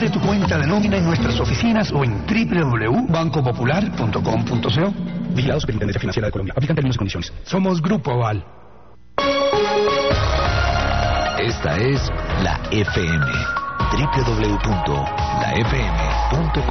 Abre tu cuenta de nómina en nuestras oficinas o en www.bancopopular.com.co. Vigilado Superintendencia Financiera de Colombia. Aplican términos y condiciones. Somos Grupo Aval. Esta es la FM. www.lafm.com